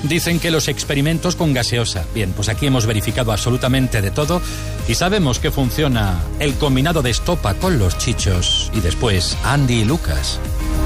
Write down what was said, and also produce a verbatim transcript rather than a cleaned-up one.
Dicen que los experimentos con gaseosa. Bien, pues aquí hemos verificado absolutamente de todo y sabemos que funciona el combinado de estopa con los chichos y después Andy y Lucas.